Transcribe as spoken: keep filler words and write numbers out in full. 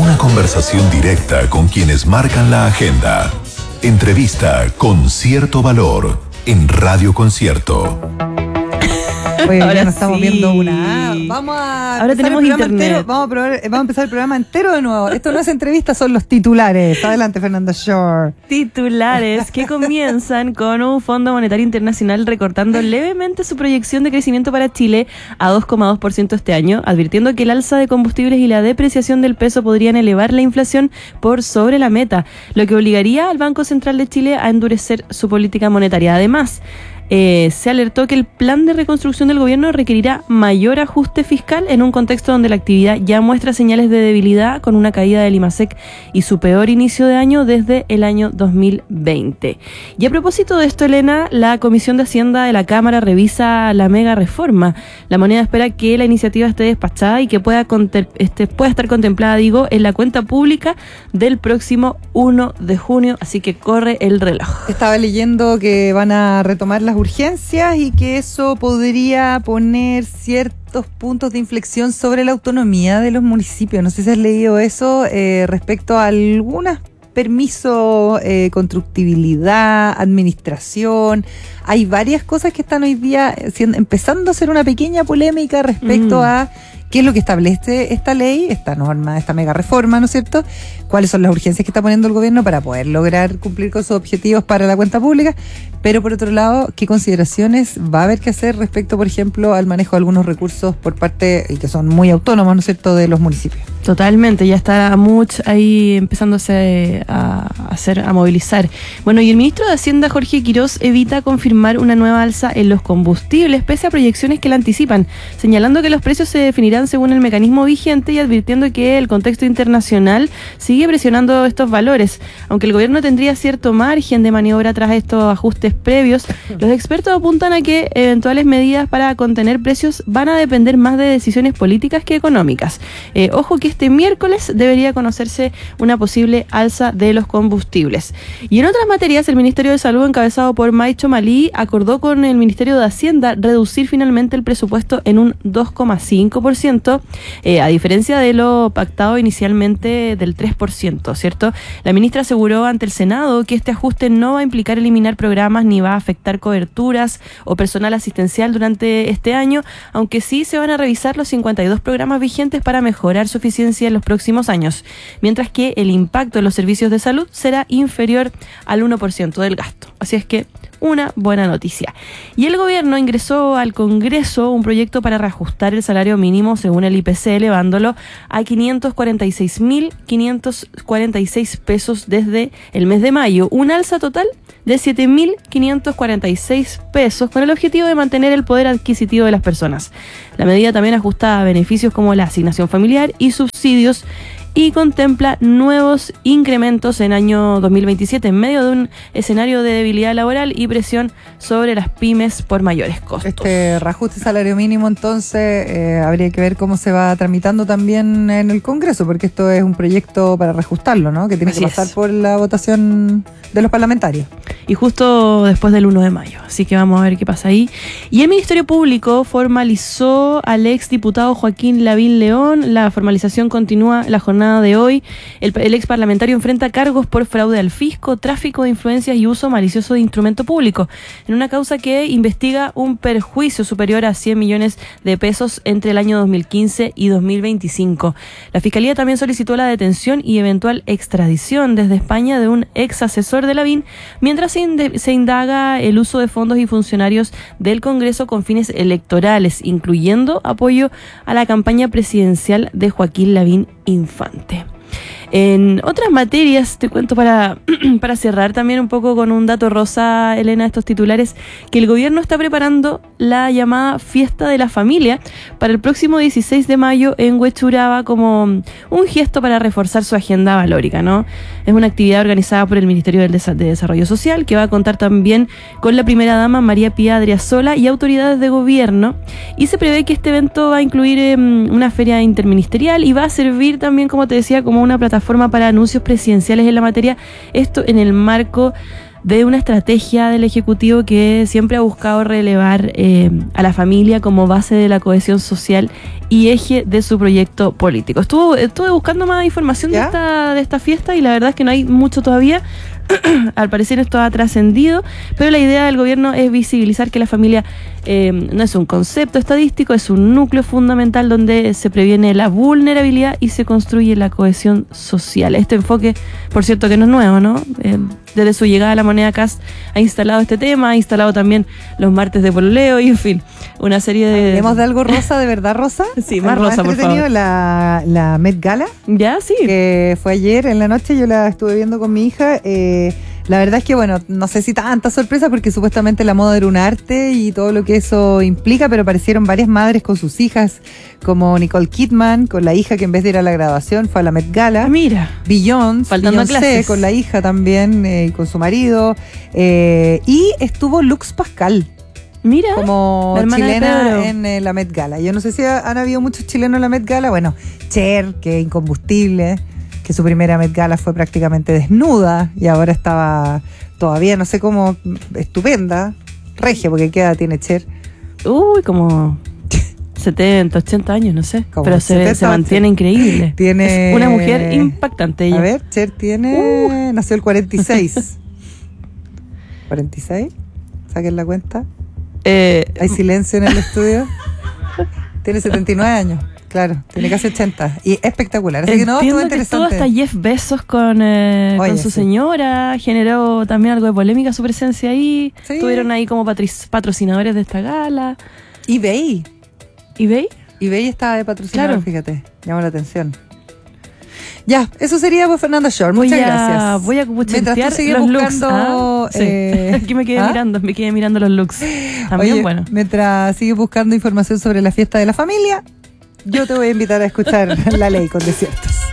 Una conversación directa con quienes marcan la agenda. Entrevista con cierto valor en Radio Concierto. Oye, Ahora ya nos estamos sí. viendo una. Vamos a Ahora empezar tenemos el programa internet. entero. Vamos a, probar- vamos a empezar el programa entero de nuevo. Esto no es entrevista, son los titulares. Adelante, Fernanda Shore. Titulares que comienzan con un Fondo Monetario Internacional recortando levemente su proyección de crecimiento para Chile a dos coma dos por ciento este año, advirtiendo que el alza de combustibles y la depreciación del peso podrían elevar la inflación por sobre la meta, lo que obligaría al Banco Central de Chile a endurecer su política monetaria. Además, Eh, se alertó que el plan de reconstrucción del gobierno requerirá mayor ajuste fiscal en un contexto donde la actividad ya muestra señales de debilidad con una caída del IMASEC y su peor inicio de año desde el año dos mil veinte. Y a propósito de esto, Elena, la Comisión de Hacienda de la Cámara revisa la mega reforma. La moneda espera que la iniciativa esté despachada y que pueda, contem- este, pueda estar contemplada, digo, en la cuenta pública del próximo primero de junio, así que corre el reloj. Estaba leyendo que van a retomar las urgencias y que eso podría poner ciertos puntos de inflexión sobre la autonomía de los municipios. No sé si has leído eso eh, respecto a algunas permisos, eh, constructibilidad, administración. Hay varias cosas que están hoy día siendo, empezando a ser una pequeña polémica respecto mm. a qué es lo que establece esta ley, esta norma, esta mega reforma, ¿no es cierto? Cuáles son las urgencias que está poniendo el gobierno para poder lograr cumplir con sus objetivos para la cuenta pública, pero por otro lado, ¿qué consideraciones va a haber que hacer respecto, por ejemplo, al manejo de algunos recursos por parte, y que son muy autónomos, ¿no es cierto?, de los municipios? Totalmente, ya está mucho ahí empezándose a hacer, a movilizar. Bueno, y el ministro de Hacienda, Jorge Quirós, evita confirmar una nueva alza en los combustibles, pese a proyecciones que la anticipan, señalando que los precios se definirán según el mecanismo vigente y advirtiendo que el contexto internacional sigue presionando estos valores. Aunque el gobierno tendría cierto margen de maniobra tras estos ajustes previos, los expertos apuntan a que eventuales medidas para contener precios van a depender más de decisiones políticas que económicas. Eh, ojo que este miércoles debería conocerse una posible alza de los combustibles. Y en otras materias, el Ministerio de Salud, encabezado por Maicho Malí, acordó con el Ministerio de Hacienda reducir finalmente el presupuesto en un dos coma cinco por ciento, eh, a diferencia de lo pactado inicialmente del tres por ciento, ¿cierto? La ministra aseguró ante el Senado que este ajuste no va a implicar eliminar programas ni va a afectar coberturas o personal asistencial durante este año, aunque sí se van a revisar los cincuenta y dos programas vigentes para mejorar su eficiencia en los próximos años, mientras que el impacto en los servicios de salud será inferior al uno por ciento del gasto. Así es que una buena noticia. Y el gobierno ingresó al Congreso un proyecto para reajustar el salario mínimo según el I P C, elevándolo a quinientos cuarenta y seis mil quinientos cuarenta y seis pesos desde el mes de mayo, un alza total de siete mil quinientos cuarenta y seis pesos, con el objetivo de mantener el poder adquisitivo de las personas. La medida también ajusta a beneficios como la asignación familiar y subsidios, y contempla nuevos incrementos en año dos mil veintisiete en medio de un escenario de debilidad laboral y presión sobre las pymes por mayores costos. Este reajuste salario mínimo, entonces, eh, habría que ver cómo se va tramitando también en el Congreso, porque esto es un proyecto para reajustarlo, ¿no? Que tiene Así que pasar es. por la votación de los parlamentarios. Y justo después del primero de mayo, así que vamos a ver qué pasa ahí. Y el Ministerio Público formalizó al exdiputado Joaquín Lavín León. La formalización continúa la jornada de hoy. El, el ex parlamentario enfrenta cargos por fraude al fisco, tráfico de influencias y uso malicioso de instrumento público, en una causa que investiga un perjuicio superior a cien millones de pesos entre el año dos mil quince y dos mil veinticinco. La Fiscalía también solicitó la detención y eventual extradición desde España de un ex asesor de Lavín, mientras se, inde- se indaga el uso de fondos y funcionarios del Congreso con fines electorales, incluyendo apoyo a la campaña presidencial de Joaquín Lavín Infante. En otras materias, te cuento para, para cerrar también un poco con un dato rosa, Elena, estos titulares, que el gobierno está preparando la llamada Fiesta de la Familia para el próximo dieciséis de mayo en Huechuraba como un gesto para reforzar su agenda valórica, ¿no? Es una actividad organizada por el Ministerio del Desa- de Desarrollo Social, que va a contar también con la primera dama María Pía Adriasola y autoridades de gobierno, y se prevé que este evento va a incluir eh, una feria interministerial y va a servir también, como te decía, como una plataforma para anuncios presidenciales en la materia, esto en el marco de una estrategia del Ejecutivo que siempre ha buscado relevar eh, a la familia como base de la cohesión social y eje de su proyecto político. Estuve, estuve buscando más información de esta, de esta fiesta y la verdad es que no hay mucho todavía. Al parecer esto ha trascendido, pero la idea del gobierno es visibilizar que la familia eh, no es un concepto estadístico, es un núcleo fundamental donde se previene la vulnerabilidad y se construye la cohesión social. Este enfoque, por cierto, que no es nuevo, ¿no? Eh, desde su llegada a la moneda C A S ha instalado este tema, ha instalado también los martes de pololeo y, en fin, una serie de... ¿Hablemos de algo rosa, de verdad rosa? Sí, más rosa, por favor. La, la Met Gala. Ya, sí. Que fue ayer en la noche, yo la estuve viendo con mi hija. Eh, la verdad es que, bueno, no sé si tanta sorpresa porque supuestamente la moda era un arte y todo lo que eso implica, pero aparecieron varias madres con sus hijas, como Nicole Kidman, con la hija que en vez de ir a la graduación fue a la Met Gala. Ah, mira. Beyoncé, Faltando Beyoncé clases. con la hija también, eh, con su marido. Eh, y estuvo Lux Pascal. Mira, Como la hermana de chilena Pedro. en eh, la Met Gala. Yo no sé si ha- han habido muchos chilenos en la Met Gala. Bueno, Cher, que incombustible, que su primera Met Gala fue prácticamente desnuda y ahora estaba todavía, no sé cómo, estupenda. Regia, porque ¿qué edad tiene Cher? Uy, como setenta, ochenta años, no sé. Como Pero se, setenta, se mantiene increíble. Tiene- Es una mujer impactante ella. A ver, Cher tiene... Nació el cuarenta y seis. ¿cuarenta y seis? Saquen la cuenta. Eh, Hay silencio en el estudio. Tiene setenta y nueve años. Claro, tiene casi ochenta. Y espectacular. Así que no, entiendo estuvo que estuvo interesante. hasta Jeff Bezos con, eh, Oye, con su sí. señora. Generó también algo de polémica su presencia ahí. Sí. Estuvieron ahí como patri- patrocinadores de esta gala. eBay. ¿eBay? eBay estaba de patrocinador, Claro. fíjate. Llama la atención. Ya, eso sería pues Fernando Shore. Voy Muchas a- gracias. Voy a Mientras cuchentear tú sigues los buscando... looks. ¿ah? Sí. eh, Aquí me quedé ¿ah? mirando, me quedé mirando los looks. También, Oye, bueno. mientras sigues buscando información sobre la fiesta de la familia, yo te voy a invitar a escuchar La Ley con Desiertos.